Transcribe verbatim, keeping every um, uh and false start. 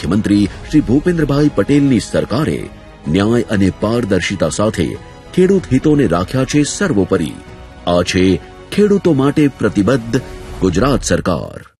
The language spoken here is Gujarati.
મુખ્યમંત્રી શ્રી ભૂપેન્દ્રભાઈ પટેલની સરકારે ન્યાય અને પારદર્શિતા સાથે ખેડૂત હિતોને રાખ્યા છે સર્વોપરી. આ છે ખેડૂતો માટે પ્રતિબદ્ધ ગુજરાત સરકાર.